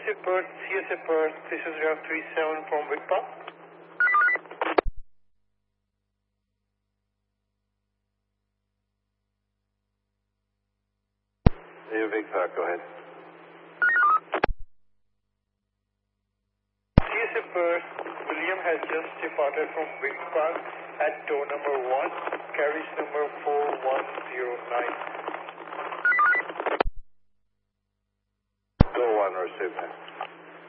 CSA Perth, this is Rev 37 from Vic Park. Hey, Vic Park, go ahead. CSA Perth, William has just departed from Vic Park at door number 1, carriage number 4109. Door 1, receive that.